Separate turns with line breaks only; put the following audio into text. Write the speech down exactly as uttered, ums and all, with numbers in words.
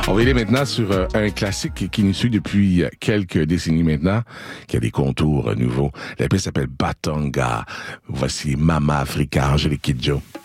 On va aller maintenant sur euh, un classique qui nous suit depuis quelques décennies maintenant, qui a des contours nouveaux. La pièce s'appelle Batonga. Voici Mama Africa, Angélique Kidjo.